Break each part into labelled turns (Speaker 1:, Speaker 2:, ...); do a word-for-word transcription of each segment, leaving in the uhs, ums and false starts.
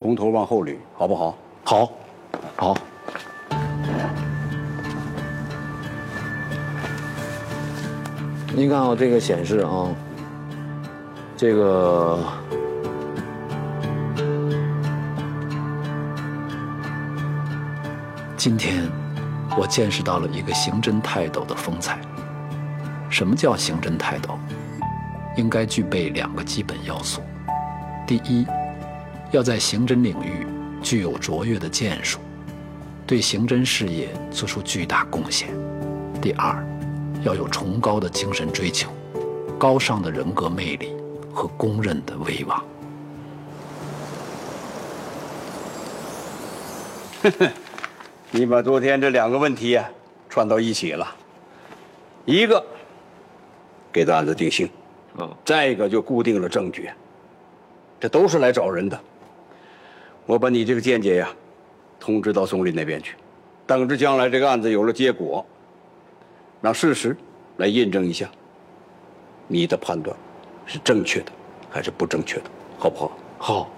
Speaker 1: 从头往后捋，好不好？
Speaker 2: 好，好。您看我这个显示啊，这个今天我见识到了一个刑侦泰斗的风采。什么叫刑侦泰斗？应该具备两个基本要素：第一，要在刑侦领域具有卓越的建树，对刑侦事业做出巨大贡献；第二，要有崇高的精神追求，高尚的人格魅力和公认的威望。
Speaker 1: 你把昨天这两个问题啊串到一起了，一个给的案子定性，嗯，再一个就固定了证据，这都是来找人的。我把你这个见解呀通知到总理那边去，等着将来这个案子有了结果，让事实来印证一下你的判断是正确的还是不正确的，好不好？
Speaker 2: 好。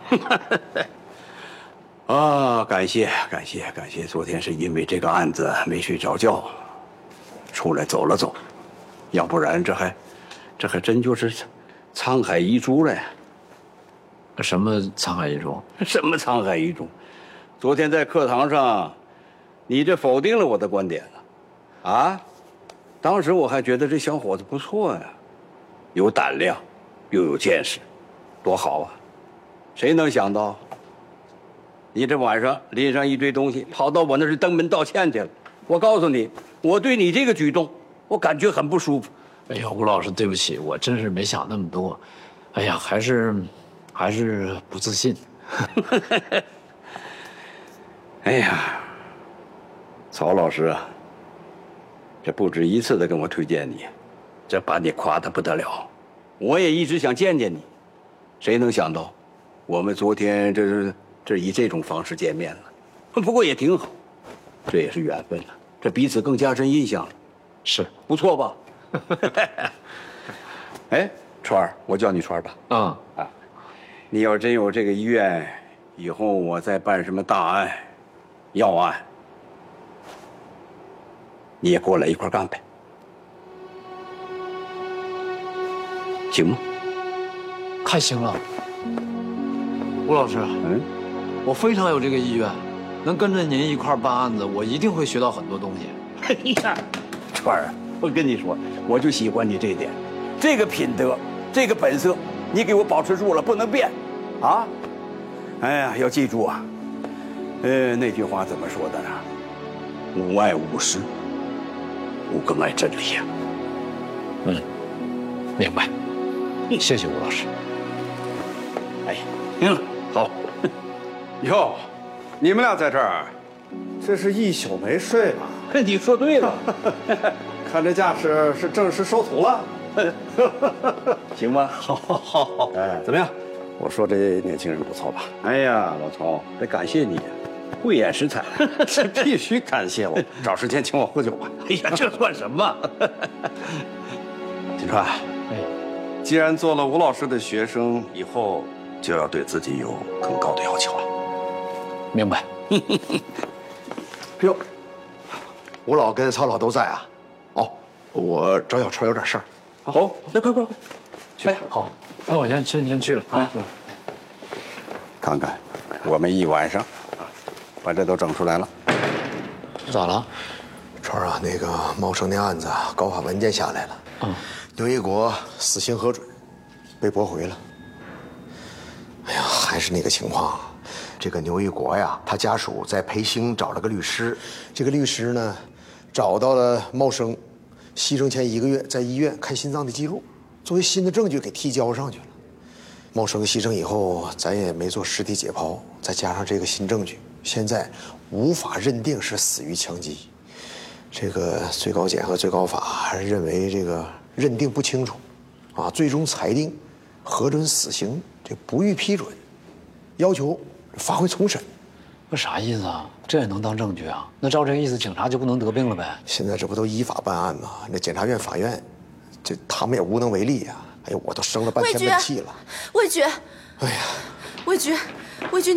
Speaker 1: 啊，感谢感谢感谢！昨天是因为这个案子没睡着觉，出来走了走，要不然这还这还真就是沧海遗珠了呀！
Speaker 2: 什么沧海遗珠？
Speaker 1: 什么沧海遗珠？昨天在课堂上，你这否定了我的观点了，啊！当时我还觉得这小伙子不错呀，有胆量，又有见识，多好啊！谁能想到？你这晚上拎上一堆东西，跑到我那儿去登门道歉去了。我告诉你，我对你这个举动，我感觉很不舒服。
Speaker 2: 哎呀，吴老师，对不起，我真是没想那么多。哎呀，还是还是不自信。
Speaker 1: 哎呀，曹老师啊，这不止一次的跟我推荐你，这把你夸得不得了。我也一直想见见你，谁能想到，我们昨天这是。这以这种方式见面了，不过也挺好，这也是缘分了，这彼此更加深印象了，
Speaker 2: 是
Speaker 1: 不错吧？哎，川儿，我叫你川儿吧。
Speaker 2: 嗯
Speaker 1: 啊，你要真有这个意愿，以后我再办什么大案、要案，你也跟我来一块干呗，行吗？
Speaker 2: 太行了，吴老师。嗯。我非常有这个意愿，能跟着您一块办案子，我一定会学到很多东西。
Speaker 1: 哎呀，川儿，我跟你说，我就喜欢你这点，这个品德，这个本色，你给我保持住了，不能变，啊！哎呀，要记住啊，呃，那句话怎么说的呢？吾爱吾师，吾更爱真理呀。
Speaker 2: 嗯，明白。谢谢吴老师。
Speaker 1: 哎，行了，好。
Speaker 3: 哟，你们俩在这儿，这是一宿没睡吧？
Speaker 1: 你说对了，
Speaker 3: 看这架势是正式收徒了，
Speaker 1: 行吗？
Speaker 3: 好，好，好。哎，怎么样？我说这年轻人不错吧？
Speaker 1: 哎呀，老曹，得感谢你，慧眼识才，
Speaker 3: 这必须感谢我。找时间请我喝酒吧。
Speaker 1: 哎呀，这算什么？
Speaker 3: 金川，哎，既然做了吴老师的学生，以后就要对自己有更高的要求啊。
Speaker 2: 明白。
Speaker 4: 哟，吴老跟曹老都在啊？哦，我找小川有点事儿。
Speaker 1: 好，那快快快，
Speaker 2: 去。好，那我先先先去了啊。
Speaker 1: 看看，我们一晚上把这都整出来了。
Speaker 2: 咋了？
Speaker 4: 川啊，那个茂生那案子告发文件下来了。嗯。刘一国死刑核准，被驳回了。哎呀，还是那个情况。这个牛一国呀，他家属在培兴找了个律师，这个律师呢，找到了茂生牺牲前一个月在医院看心脏的记录，作为新的证据给提交上去了。茂生牺牲以后，咱也没做尸体解剖，再加上这个新证据，现在无法认定是死于枪击。这个最高检和最高法还是认为这个认定不清楚，啊，最终裁定核准死刑，这不予批准，要求发回重审。
Speaker 2: 那啥意思啊？这也能当证据啊？那照这个意思，警察就不能得病了呗？
Speaker 4: 现在这不都依法办案吗？那检察院、法院，这他们也无能为力呀、啊。哎呦，我都生了半天闷气了。
Speaker 5: 魏局，
Speaker 4: 哎呀，
Speaker 5: 魏局，魏局。